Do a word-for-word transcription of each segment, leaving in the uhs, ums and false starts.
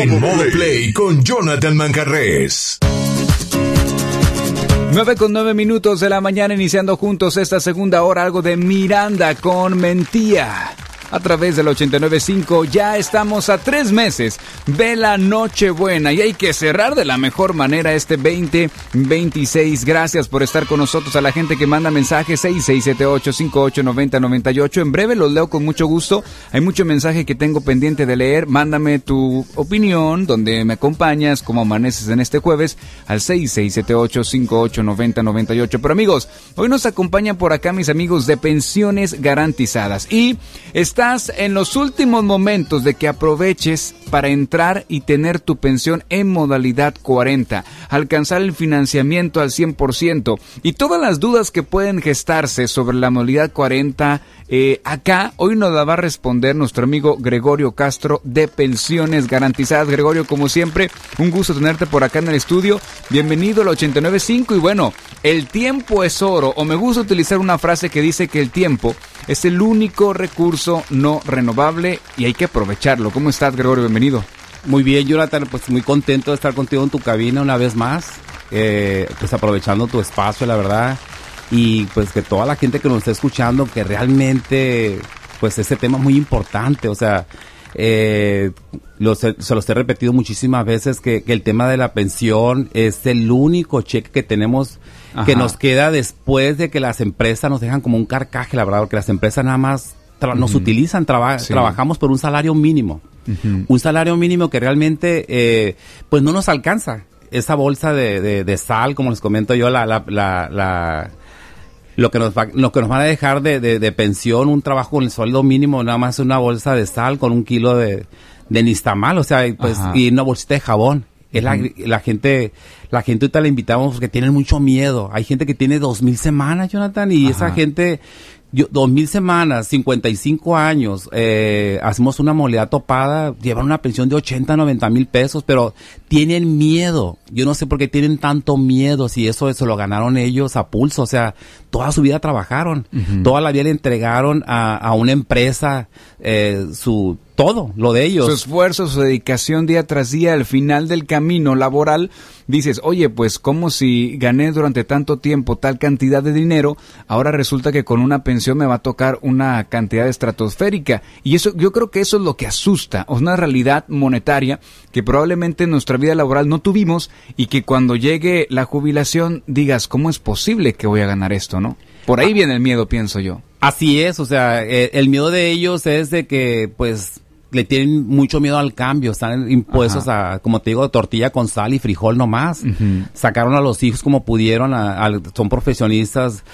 En modo play con Jonathan Manjarrés. nueve con nueve minutos de la mañana, iniciando juntos esta segunda hora, algo de Miranda con Mentía. A través del ochenta y nueve punto cinco, ya estamos a tres meses de la Nochebuena y hay que cerrar de la mejor manera este veinte veintiséis. Gracias por estar con nosotros, a la gente que manda mensajes seis seis siete ocho cinco ocho nueve cero nueve ocho. En breve los leo con mucho gusto. Hay mucho mensaje que tengo pendiente de leer. Mándame tu opinión, donde me acompañas, cómo amaneces en este jueves, al seis seis siete ocho cinco ocho nueve cero nueve ocho. Pero amigos, hoy nos acompañan por acá mis amigos de Pensiones Garantizadas y está en los últimos momentos de que aproveches para entrar y tener tu pensión en modalidad cuarenta, alcanzar el financiamiento al cien por ciento y todas las dudas que pueden gestarse sobre la modalidad cuarenta, eh, acá hoy nos la va a responder nuestro amigo Gregorio Castro de Pensiones Garantizadas. Gregorio, como siempre, un gusto tenerte por acá en el estudio. Bienvenido al ochenta y nueve punto cinco y bueno, el tiempo es oro, o me gusta utilizar una frase que dice que el tiempo es el único recurso no renovable y hay que aprovecharlo. ¿Cómo estás, Gregorio? Bienvenido. Muy bien, Jonathan, pues muy contento de estar contigo en tu cabina una vez más, eh, pues aprovechando tu espacio, la verdad, y pues que toda la gente que nos está escuchando, que realmente, pues ese tema es muy importante, o sea, eh, lo, se, se los he repetido muchísimas veces que, que el tema de la pensión es el único cheque que tenemos. Ajá. Que nos queda después de que las empresas nos dejan como un carcaje, la verdad, porque las empresas nada más tra- uh-huh. nos utilizan, traba- sí. trabajamos por un salario mínimo, uh-huh. un salario mínimo que realmente eh, pues no nos alcanza. Esa bolsa de, de, de sal, como les comento yo, la, la, la, la lo que nos va, lo que nos van a dejar de, de, de pensión, un trabajo con el sueldo mínimo, nada más una bolsa de sal con un kilo de, de nistamal, o sea, pues, y una bolsita de jabón. Es la, la gente, la gente ahorita la invitamos porque tienen mucho miedo. Hay gente que tiene dos mil semanas, Jonathan, y Ajá. esa gente, yo, dos mil semanas, cincuenta y cinco años, eh, hacemos una modalidad topada, llevan una pensión de ochenta, noventa mil pesos, pero tienen miedo. Yo no sé por qué tienen tanto miedo, si eso se lo ganaron ellos a pulso, o sea, toda su vida trabajaron, uh-huh. toda la vida le entregaron a, a una empresa, eh, su, todo, lo de ellos. Su esfuerzo, su dedicación día tras día, al final del camino laboral, dices, oye, pues como si gané durante tanto tiempo tal cantidad de dinero, ahora resulta que con una pensión me va a tocar una cantidad estratosférica. Y eso, yo creo que eso es lo que asusta, o una realidad monetaria que probablemente en nuestra vida laboral no tuvimos y que cuando llegue la jubilación digas, ¿cómo es posible que voy a ganar esto, no? Por ahí viene el miedo, pienso yo. Así es, o sea, eh, el miedo de ellos es de que, pues, le tienen mucho miedo al cambio, están impuestos Ajá. a, como te digo, tortilla con sal y frijol nomás. Uh-huh. Sacaron a los hijos como pudieron, a, a, son profesionistas,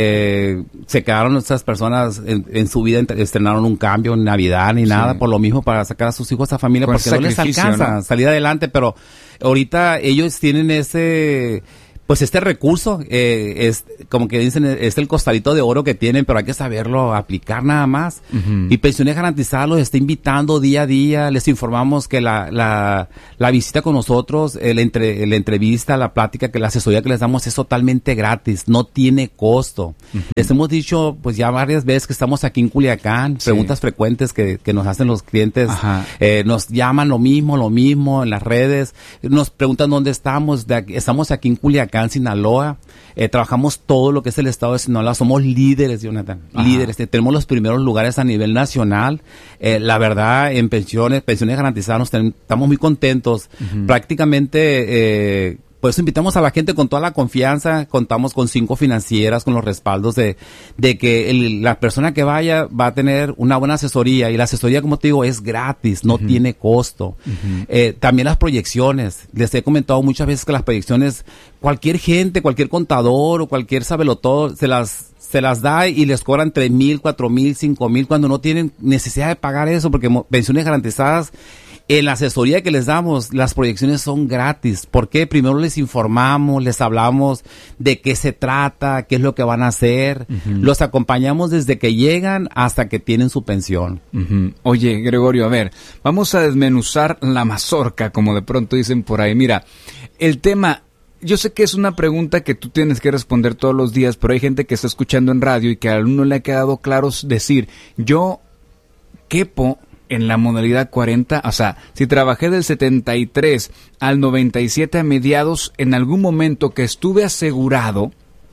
eh, se quedaron estas personas en, en su vida, estrenaron un cambio en Navidad ni sí. nada, por lo mismo para sacar a sus hijos a familia, por porque no les alcanza, ¿no?, salir adelante, pero ahorita ellos tienen ese... Pues este recurso, eh, es como que dicen, es el costalito de oro que tienen, pero hay que saberlo aplicar nada más. Uh-huh. Y Pensiones Garantizadas los está invitando día a día, les informamos que la, la, la visita con nosotros, el entre, la entrevista, la plática, que la asesoría que les damos es totalmente gratis, no tiene costo. Uh-huh. Les hemos dicho, pues ya varias veces que estamos aquí en Culiacán, sí. preguntas frecuentes que, que nos hacen los clientes, eh, nos llaman lo mismo, lo mismo en las redes, nos preguntan dónde estamos, de aquí, estamos aquí en Culiacán, en Sinaloa, eh, trabajamos todo lo que es el estado de Sinaloa, somos líderes, Jonathan, Ajá. líderes, eh, tenemos los primeros lugares a nivel nacional, eh, la verdad, en pensiones, pensiones garantizadas, nos ten, estamos muy contentos, uh-huh. prácticamente, eh, por eso invitamos a la gente con toda la confianza, contamos con cinco financieras, con los respaldos de, de que el, la persona que vaya va a tener una buena asesoría, y la asesoría, como te digo, es gratis, no uh-huh. tiene costo. Uh-huh. Eh, también las proyecciones, les he comentado muchas veces que las proyecciones, cualquier gente, cualquier contador o cualquier sabelotodo, se las se las da y les cobran tres mil, cuatro mil, cinco mil, cuando no tienen necesidad de pagar eso, porque Pensiones Garantizadas, en la asesoría que les damos, las proyecciones son gratis. ¿Por qué? Primero les informamos, les hablamos de qué se trata, qué es lo que van a hacer. Uh-huh. Los acompañamos desde que llegan hasta que tienen su pensión. Uh-huh. Oye, Gregorio, a ver, vamos a desmenuzar la mazorca, como de pronto dicen por ahí. Mira, el tema... Yo sé que es una pregunta que tú tienes que responder todos los días, pero hay gente que está escuchando en radio y que a uno le ha quedado claro decir, yo quepo en la modalidad cuarenta? O sea, si trabajé del setenta y tres al noventa y siete a mediados, en algún momento que estuve asegurado,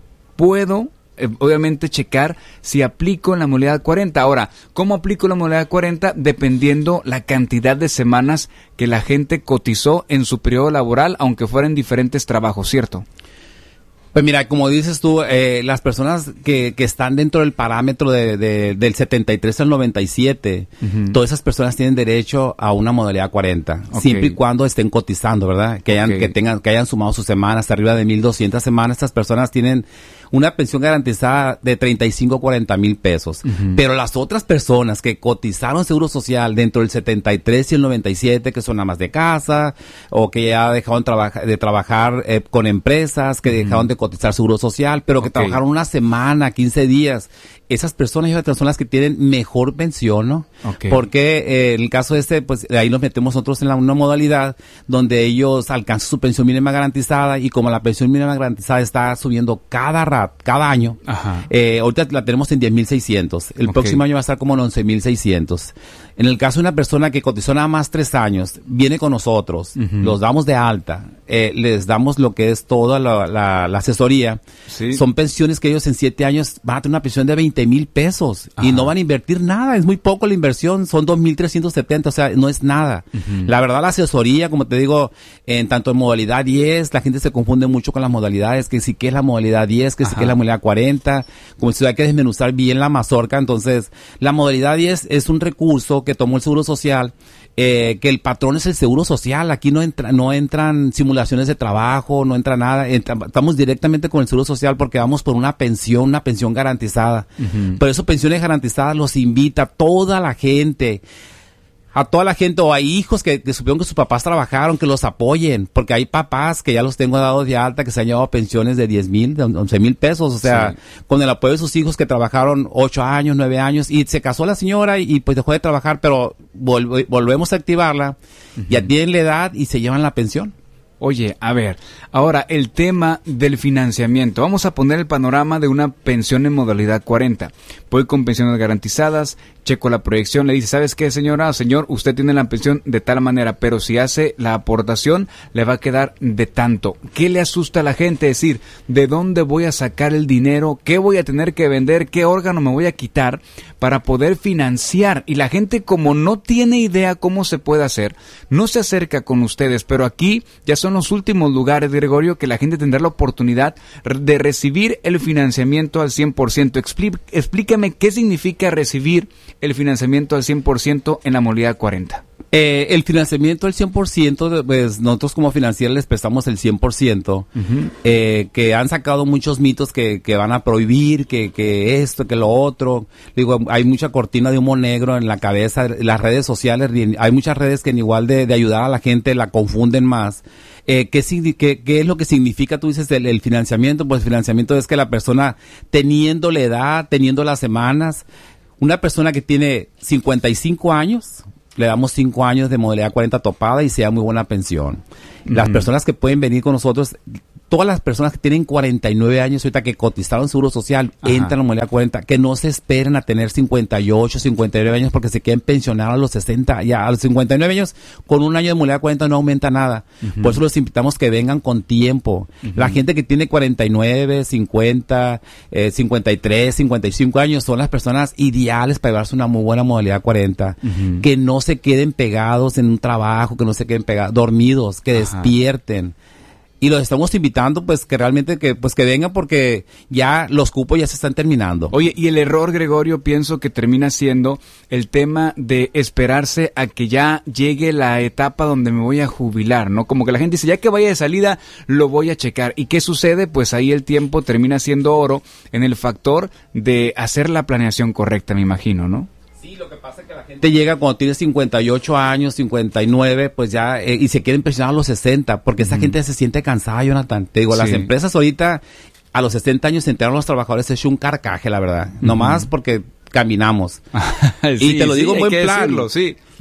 puedo eh, obviamente checar si aplico en la modalidad cuarenta. Ahora, ¿cómo aplico la modalidad cuarenta? Dependiendo la cantidad de semanas que la gente cotizó en su periodo laboral, aunque fueran diferentes trabajos, ¿cierto? Pues mira, como dices tú, eh, las personas que, que están dentro del parámetro de, de, del setenta y tres al noventa y siete, uh-huh. todas esas personas tienen derecho a una modalidad cuarenta, okay. siempre y cuando estén cotizando, ¿verdad? Que hayan, okay. que tengan, que hayan sumado sus semanas, arriba de mil doscientas semanas, estas personas tienen una pensión garantizada de treinta y cinco a cuarenta mil pesos. Uh-huh. Pero las otras personas que cotizaron seguro social dentro del setenta y tres y el noventa y siete, que son amas de casa, o que ya dejaron traba- de trabajar eh, con empresas, que uh-huh. dejaron de cotizar seguro social, pero que okay. trabajaron una semana, quince días, esas personas son las que tienen mejor pensión, ¿no? Okay. Porque eh, en el caso este, pues ahí nos metemos nosotros en la, una modalidad donde ellos alcanzan su pensión mínima garantizada, y como la pensión mínima garantizada está subiendo cada rato, cada año, eh, ahorita la tenemos en diez mil seiscientos, el okay. próximo año va a estar como en once mil seiscientos. En el caso de una persona que cotizó nada más tres años, viene con nosotros, uh-huh. los damos de alta, eh, les damos lo que es toda la, la, la asesoría, sí. son pensiones que ellos en siete años van a tener una pensión de veinte mil pesos, ajá. y no van a invertir nada, es muy poco la inversión, son dos mil trescientos setenta, o sea, no es nada. Uh-huh. La verdad, la asesoría, como te digo, en tanto en modalidad diez, la gente se confunde mucho con las modalidades, que sí que es la modalidad diez, que sí que es la modalidad cuarenta, como si hay que desmenuzar bien la mazorca. Entonces, la modalidad diez es un recurso que tomó el Seguro Social, eh, que el patrón es el Seguro Social, aquí no entra, no entran simulaciones de trabajo, no entra nada, entra, estamos directamente con el Seguro Social porque vamos por una pensión, una pensión garantizada. Uh-huh. Por eso pensiones garantizadas los invita toda la gente, a toda la gente, o hay hijos que, que supieron que sus papás trabajaron, que los apoyen, porque hay papás que ya los tengo dados de alta, que se han llevado pensiones de diez mil, de once mil pesos, o sea, sí. con el apoyo de sus hijos que trabajaron ocho años, nueve años, y se casó la señora y, y pues dejó de trabajar, pero vol- volvemos a activarla, uh-huh. ya tienen la edad y se llevan la pensión. Oye, a ver, ahora el tema del financiamiento. Vamos a poner el panorama de una pensión en modalidad cuarenta. Voy con pensiones garantizadas, checo la proyección, le dice, ¿sabes qué, señora o señor? Usted tiene la pensión de tal manera, pero si hace la aportación, le va a quedar de tanto. ¿Qué le asusta a la gente? Es decir, ¿de dónde voy a sacar el dinero? ¿Qué voy a tener que vender? ¿Qué órgano me voy a quitar para poder financiar? Y la gente, como no tiene idea cómo se puede hacer, no se acerca con ustedes, pero aquí ya son los últimos lugares, Gregorio, que la gente tendrá la oportunidad de recibir el financiamiento al cien por ciento. Explí- explícame qué significa recibir el financiamiento al cien por ciento en la modalidad cuarenta. Eh, el financiamiento al cien por ciento, pues nosotros como financiera les prestamos el cien por ciento, uh-huh. eh, que han sacado muchos mitos que, que van a prohibir, que, que esto, que lo otro. Digo, hay mucha cortina de humo negro en la cabeza, las redes sociales, hay muchas redes que en igual de, de ayudar a la gente la confunden más. Eh, ¿qué, qué, ¿Qué es lo que significa, tú dices, el, el financiamiento? Pues el financiamiento es que la persona, teniendo la edad, teniendo las semanas, una persona que tiene cincuenta y cinco años, le damos cinco años de modalidad cuarenta topada y sea muy buena pensión. Uh-huh. Las personas que pueden venir con nosotros, todas las personas que tienen cuarenta y nueve años ahorita que cotizaron Seguro Social, ajá. entran a la modalidad cuarenta, que no se esperen a tener cincuenta y ocho, cincuenta y nueve años porque se quieren pensionar a los sesenta, ya a los cincuenta y nueve años, con un año de modalidad cuarenta no aumenta nada. Uh-huh. Por eso los invitamos que vengan con tiempo. Uh-huh. La gente que tiene cuarenta y nueve, cincuenta, eh, cincuenta y tres, cincuenta y cinco años son las personas ideales para llevarse una muy buena modalidad cuarenta. Uh-huh. Que no se queden pegados en un trabajo, que no se queden pegados, dormidos, que ajá. despierten. Y los estamos invitando, pues, que realmente que pues que vengan porque ya los cupos ya se están terminando. Oye, y el error, Gregorio, pienso que termina siendo el tema de esperarse a que ya llegue la etapa donde me voy a jubilar, ¿no? Como que la gente dice, ya que vaya de salida, lo voy a checar. ¿Y qué sucede? Pues ahí el tiempo termina siendo oro en el factor de hacer la planeación correcta, me imagino, ¿no? Sí, lo que pasa es que la gente llega cuando tiene cincuenta y ocho años, cincuenta y nueve, pues ya, eh, y se quieren pensionar a los sesenta, porque esa mm. gente se siente cansada, Jonathan. Te digo, sí. las empresas ahorita, a los sesenta años se enteraron los trabajadores, es un carcaje, la verdad. Mm. Nomás porque caminamos. sí, y te lo digo sí, en buen plan. Decirlo, sí.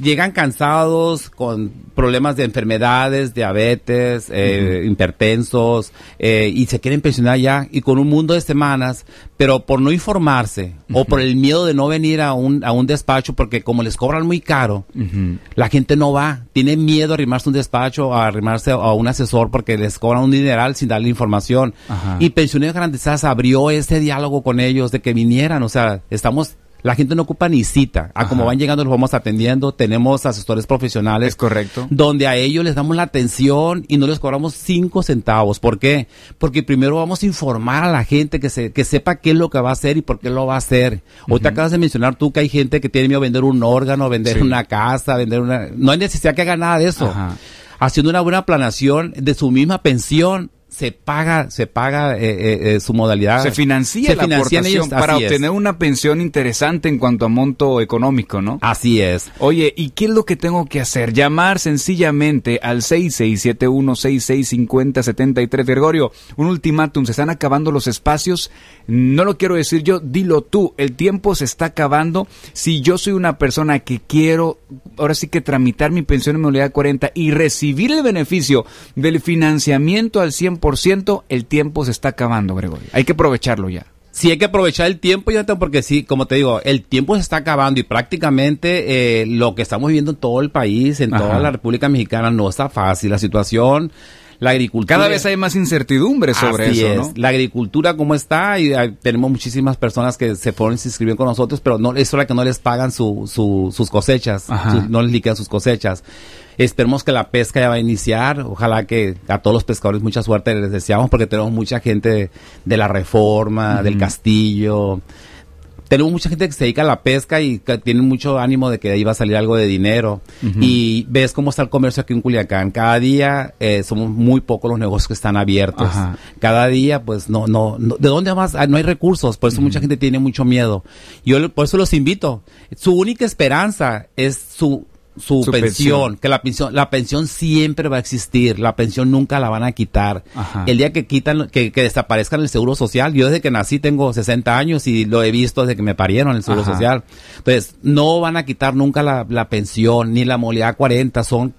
llegan cansados con problemas de enfermedades, diabetes, eh, uh-huh. hipertensos, eh, y se quieren pensionar ya y con un mundo de semanas, pero por no informarse uh-huh. o por el miedo de no venir a un a un despacho, porque como les cobran muy caro, uh-huh. la gente no va, tiene miedo a arrimarse a un despacho, a arrimarse a un asesor porque les cobran un dineral sin darle información. Uh-huh. Y Pensiones Garantizadas abrió ese diálogo con ellos de que vinieran, o sea, estamos... La gente no ocupa ni cita. A como van llegando los vamos atendiendo. Tenemos asesores profesionales. Es correcto. Donde a ellos les damos la atención y no les cobramos cinco centavos. ¿Por qué? Porque primero vamos a informar a la gente que se que sepa qué es lo que va a hacer y por qué lo va a hacer. Uh-huh. Hoy te acabas de mencionar tú que hay gente que tiene miedo a vender un órgano, vender sí. una casa, vender una... No hay necesidad que haga nada de eso. Ajá. Haciendo una buena planeación de su misma pensión, se paga, se paga eh, eh, eh, su modalidad. Se financia se la aportación ellos, para obtener es. una pensión interesante en cuanto a monto económico, ¿no? Así es. Oye, ¿y qué es lo que tengo que hacer? Llamar sencillamente al seis seis siete uno, seis seis cinco cero, siete tres. Gregorio, un ultimátum, se están acabando los espacios. No lo quiero decir yo, dilo tú. El tiempo se está acabando. Si yo soy una persona que quiero, ahora sí que tramitar mi pensión en modalidad cuarenta y recibir el beneficio del financiamiento al cien por ciento, el tiempo se está acabando, Gregorio. Hay que aprovecharlo ya. Sí, hay que aprovechar el tiempo, Jonathan, porque sí, como te digo, el tiempo se está acabando y prácticamente eh, lo que estamos viviendo en todo el país, en Ajá. toda la República Mexicana, no está fácil. La situación, la agricultura... Cada vez hay más incertidumbre sobre así eso, es. ¿no? La agricultura, ¿cómo está? Y hay, tenemos muchísimas personas que se fueron y se inscribieron con nosotros, pero no es hora que no les pagan su, su, sus cosechas, su, no les liquidan sus cosechas. Esperemos que la pesca ya va a iniciar. Ojalá que a todos los pescadores mucha suerte les deseamos porque tenemos mucha gente de la Reforma, uh-huh. del Castillo. Tenemos mucha gente que se dedica a la pesca y que tienen mucho ánimo de que ahí va a salir algo de dinero. Uh-huh. Y ves cómo está el comercio aquí en Culiacán. Cada día eh, somos muy pocos los negocios que están abiertos. Uh-huh. Cada día, pues, no, no, no. ¿De dónde más? No hay recursos. Por eso uh-huh. mucha gente tiene mucho miedo. Yo por eso los invito. Su única esperanza es su... Su, su pensión, pensión, que la pensión, la pensión siempre va a existir, la pensión nunca la van a quitar. Ajá. El día que quitan, que, que desaparezcan el seguro social, yo desde que nací tengo sesenta años y lo he visto desde que me parieron el seguro Ajá. social. Entonces, no van a quitar nunca la, la pensión, ni la modalidad cuarenta, son,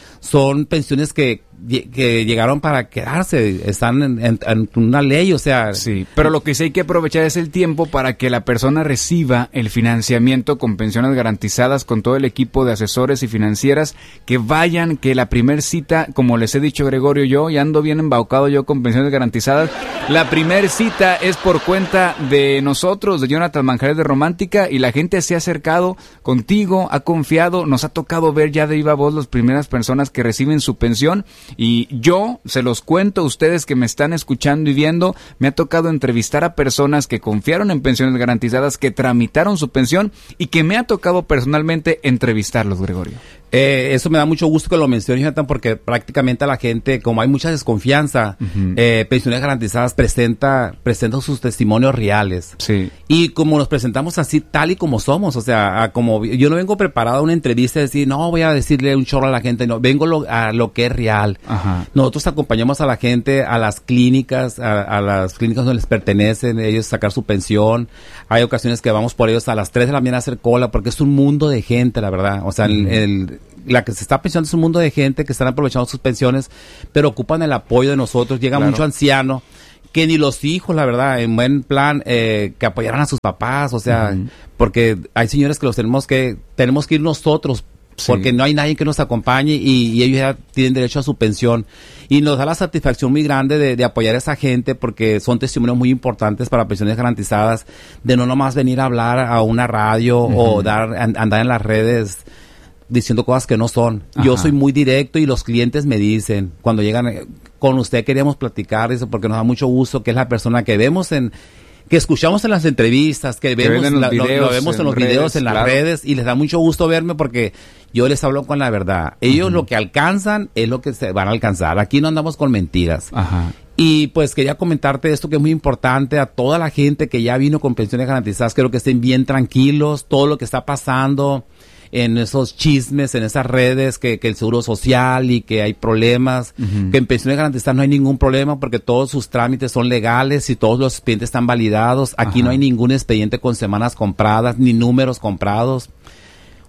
son pensiones que, que llegaron para quedarse, están en, en, en una ley, o sea... Sí, pero lo que sí hay que aprovechar es el tiempo para que la persona reciba el financiamiento con pensiones garantizadas, con todo el equipo de asesores y financieras, que vayan, que la primer cita, como les he dicho Gregorio, yo ya ando bien embaucado yo con pensiones garantizadas, la primer cita es por cuenta de nosotros, de Jonathan Manjarres de Romántica, y la gente se ha acercado contigo, ha confiado, nos ha tocado ver ya de viva voz las primeras personas que reciben su pensión. Y yo se los cuento a ustedes que me están escuchando y viendo, me ha tocado entrevistar a personas que confiaron en pensiones garantizadas, que tramitaron su pensión y que me ha tocado personalmente entrevistarlos, Gregorio. Eh, eso me da mucho gusto que lo menciones, Jonathan, porque prácticamente a la gente, como hay mucha desconfianza, uh-huh. eh, Pensiones Garantizadas presenta, presenta sus testimonios reales. Sí. Y como nos presentamos así, tal y como somos, o sea, a como yo no vengo preparado a una entrevista y decir, no, voy a decirle un chorro a la gente, no, vengo lo, a lo que es real. Ajá. Nosotros acompañamos a la gente a las clínicas, a, a las clínicas donde les pertenecen, ellos sacar su pensión. Hay ocasiones que vamos por ellos a las tres de la mañana a hacer cola, porque es un mundo de gente, la verdad. O sea, uh-huh. el, el la que se está pensionando es un mundo de gente que están aprovechando sus pensiones, pero ocupan el apoyo de nosotros. Llega claro. mucho anciano que ni los hijos, la verdad, en buen plan, eh, que apoyaran a sus papás, o sea, uh-huh. porque hay señores que los tenemos que, tenemos que ir nosotros, sí. porque no hay nadie que nos acompañe y, y ellos ya tienen derecho a su pensión. Y nos da la satisfacción muy grande de, de apoyar a esa gente porque son testimonios muy importantes para pensiones garantizadas, de no nomás venir a hablar a una radio uh-huh. o dar, an, andar en las redes diciendo cosas que no son. Ajá. Yo soy muy directo y los clientes me dicen, cuando llegan, con usted queríamos platicar, eso porque nos da mucho gusto, que es la persona que vemos en, que escuchamos en las entrevistas, que, que vemos, la, videos, lo, lo vemos en, en los redes, videos, en las claro. redes, y les da mucho gusto verme porque yo les hablo con la verdad. Ellos uh-huh. lo que alcanzan es lo que se van a alcanzar. Aquí no andamos con mentiras. Ajá. Y pues quería comentarte esto que es muy importante a toda la gente que ya vino con pensiones garantizadas, creo que estén bien tranquilos, todo lo que está pasando en esos chismes, en esas redes, que, que el seguro social y que hay problemas, uh-huh. que en pensiones garantizadas no hay ningún problema porque todos sus trámites son legales y todos los expedientes están validados. Aquí Ajá. no hay ningún expediente con semanas compradas ni números comprados.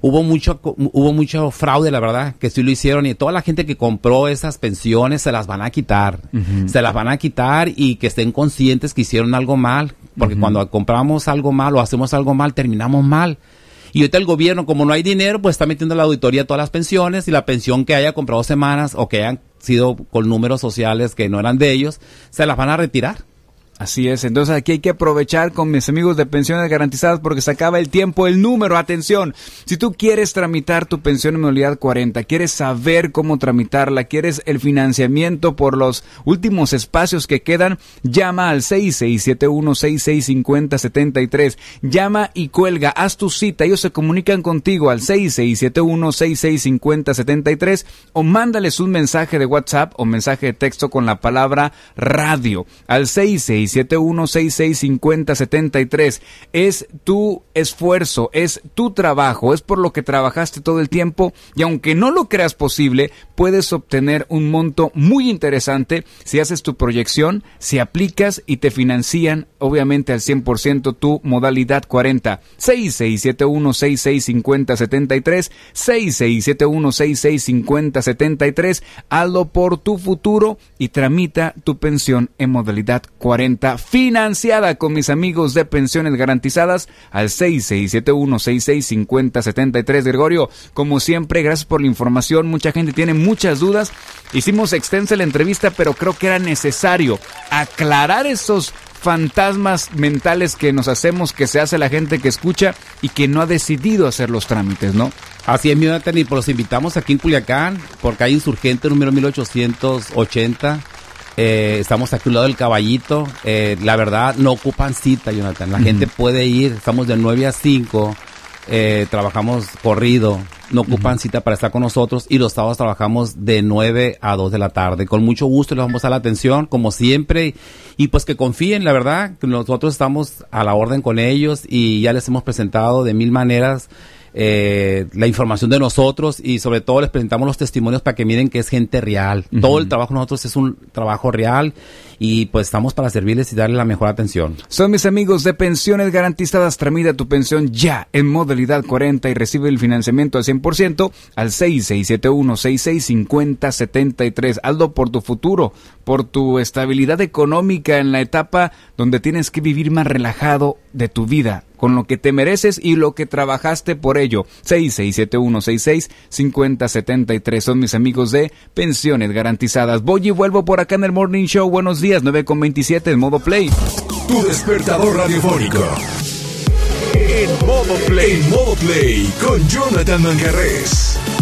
hubo mucho, hubo mucho fraude, la verdad, que sí lo hicieron, y toda la gente que compró esas pensiones se las van a quitar, uh-huh. se las van a quitar, y que estén conscientes que hicieron algo mal, porque uh-huh. cuando compramos algo mal o hacemos algo mal, terminamos mal. Y ahorita el gobierno, como no hay dinero, pues está metiendo la auditoría a todas las pensiones, y la pensión que haya comprado semanas o que hayan sido con números sociales que no eran de ellos, se las van a retirar. Así es, entonces aquí hay que aprovechar con mis amigos de Pensiones Garantizadas porque se acaba el tiempo, el número, atención, si tú quieres tramitar tu pensión en modalidad cuarenta, quieres saber cómo tramitarla, quieres el financiamiento por los últimos espacios que quedan, llama al seis seis siete uno, seis seis cinco cero, siete tres, llama y cuelga, haz tu cita, ellos se comunican contigo al seis seis siete uno, seis seis cinco cero, siete tres o mándales un mensaje de WhatsApp o mensaje de texto con la palabra radio al seis seis siete uno, seis seis cinco cero, siete tres. Es tu esfuerzo, es tu trabajo, es por lo que trabajaste todo el tiempo, y aunque no lo creas posible, puedes obtener un monto muy interesante si haces tu proyección, si aplicas y te financian obviamente al cien por ciento tu modalidad cuarenta. seis seis siete uno, seis seis cinco cero, siete tres, seis seis siete uno, seis seis cinco cero, siete tres. Hazlo por tu futuro y tramita tu pensión en modalidad cuarenta. Financiada con mis amigos de Pensiones Garantizadas al seis seis siete uno, seis seis cinco cero, siete tres. Gregorio, como siempre, gracias por la información. Mucha gente tiene muchas dudas. Hicimos extensa la entrevista, pero creo que era necesario aclarar esos fantasmas mentales que nos hacemos, que se hace la gente que escucha y que no ha decidido hacer los trámites, ¿no? Así es, mi Jonathan, y pues los invitamos aquí en Culiacán, porque hay Insurgente número mil ochocientos ochenta. Eh, estamos aquí al lado del Caballito. Eh, la verdad, no ocupan cita, Jonathan. La uh-huh. gente puede ir. Estamos de nueve a cinco. Eh, trabajamos corrido. No ocupan uh-huh. cita para estar con nosotros. Y los sábados trabajamos de nueve a dos de la tarde. Con mucho gusto les vamos a dar la atención, como siempre. Y pues que confíen, la verdad, que nosotros estamos a la orden con ellos. Y ya les hemos presentado de mil maneras Eh, la información de nosotros, y sobre todo les presentamos los testimonios para que miren que es gente real. Uh-huh. Todo el trabajo de nosotros es un trabajo real, y pues estamos para servirles y darles la mejor atención. Son mis amigos de Pensiones Garantizadas. Tramita tu pensión ya en modalidad cuarenta y recibe el financiamiento al cien por ciento al seis seis siete uno, seis seis cinco cero, siete tres. Hazlo por tu futuro, por tu estabilidad económica en la etapa donde tienes que vivir más relajado de tu vida, con lo que te mereces y lo que trabajaste por ello. seis seis siete uno, seis seis cinco cero, siete tres. Son mis amigos de Pensiones Garantizadas. Voy y vuelvo por acá en el Morning Show. Buenos días, nueve con veintisiete en modo play. Tu despertador radiofónico. En modo play. En modo play con Jonathan Manjarrés.